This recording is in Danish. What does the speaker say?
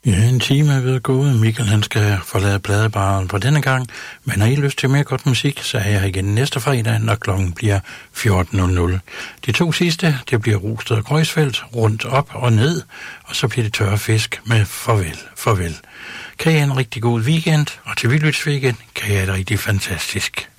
Ja, en time er ved at gå. Michael, han skal forlade pladebaren for denne gang. Men har I lyst til mere godt musik, så er jeg her igen næste fredag, når klokken bliver 14.00. De 2 sidste, det bliver Rosted og Grøjsfeldt, rundt op og ned, og så bliver det tørre fisk med farvel. Kan I have en rigtig god weekend, og til vi lyttes ved igen, kan I have det rigtig fantastisk.